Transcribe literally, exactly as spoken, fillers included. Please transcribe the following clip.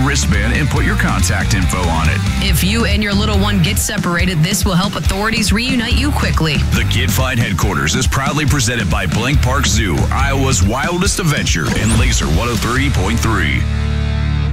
wristband and put your contact info on it. If you and your little one get separated, this will help authorities reunite you quickly. The Get Find headquarters is proudly presented by Blank Park Zoo, Iowa's wildest adventure, and Laser one oh three point three.